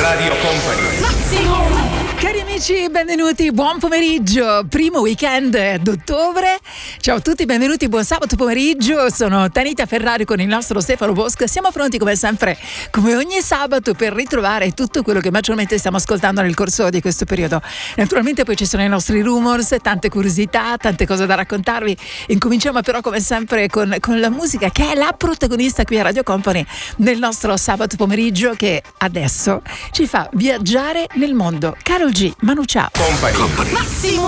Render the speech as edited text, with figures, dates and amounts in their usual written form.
Radio Company. Cari amici, benvenuti, buon pomeriggio, primo weekend d'ottobre. Ciao a tutti, benvenuti, buon sabato pomeriggio. Sono Tanita Ferrari con il nostro Stefano Bosca. Siamo pronti come sempre, come ogni sabato, per ritrovare tutto quello che maggiormente stiamo ascoltando nel corso di questo periodo. Naturalmente poi ci sono i nostri rumors, tante curiosità, tante cose da raccontarvi. Incominciamo però come sempre con la musica, che è la protagonista qui a Radio Company nel nostro sabato pomeriggio, che adesso ci fa viaggiare nel mondo. Karol G, Manu Chao. Company.